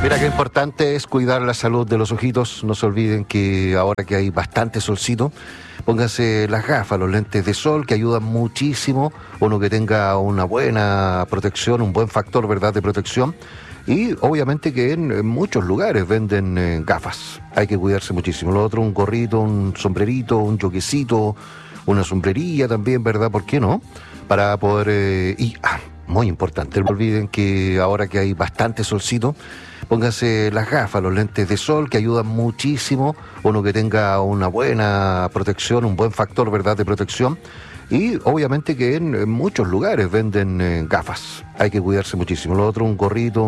Mira qué importante es cuidar la salud de los ojitos. No se olviden que ahora que hay bastante solcito, pónganse las gafas, los lentes de sol, que ayudan muchísimo. Uno que tenga una buena protección, un buen factor, ¿verdad?, de protección. Y obviamente que en muchos lugares venden gafas. Hay que cuidarse muchísimo. Lo otro, un gorrito, un sombrerito, un joguecito, una sombrerilla también, ¿verdad? ¿Por qué no? Para poder... muy importante, no olviden que ahora que hay bastante solcito, pónganse las gafas, los lentes de sol, que ayudan muchísimo. Uno que tenga una buena protección, un buen factor, ¿verdad?, de protección. Y obviamente que en muchos lugares venden gafas. Hay que cuidarse muchísimo. Lo otro, un gorrito,